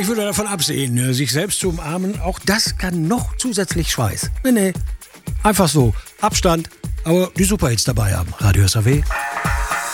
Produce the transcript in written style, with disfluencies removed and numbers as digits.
Ich würde davon absehen, sich selbst zu umarmen. Auch das kann noch zusätzlich Schweiß. Nee. Einfach so. Abstand, aber die Superhits dabei haben. Radio SAW.